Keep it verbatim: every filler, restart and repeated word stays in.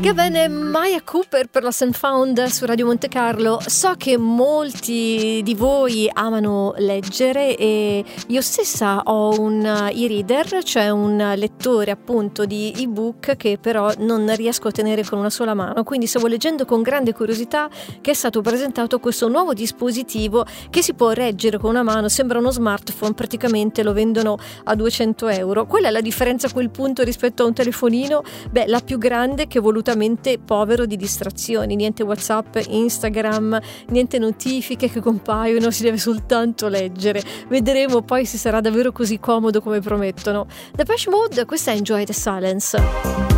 Che bene, Maya Cooper per Lost and Found su Radio Monte Carlo. So che molti di voi amano leggere e io stessa ho un e-reader, cioè un lettore appunto di ebook che però non riesco a tenere con una sola mano, quindi stavo leggendo con grande curiosità che è stato presentato questo nuovo dispositivo che si può reggere con una mano, sembra uno smartphone, praticamente lo vendono a duecento euro. Qual è la differenza a quel punto rispetto a un telefonino? Beh, la più grande che volutamente povero di distrazioni, niente WhatsApp, Instagram, niente notifiche che compaiono, si deve soltanto leggere. Vedremo poi se sarà davvero così comodo come promettono. Depeche Mode, questa è Enjoy the Silence.